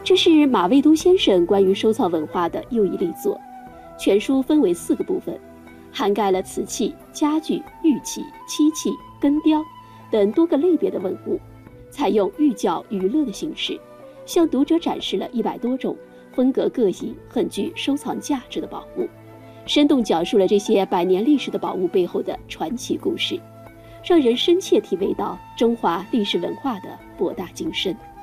这是马未都先生关于收藏文化的又一力作。全书分为4个部分，涵盖了瓷器、家具、玉器、漆器、根雕等多个类别的文物，采用寓教娱乐的形式，向读者展示了100多种风格各异、很具收藏价值的宝物，生动讲述了这些100年历史的宝物背后的传奇故事，让人深切体味到中华历史文化的博大精深。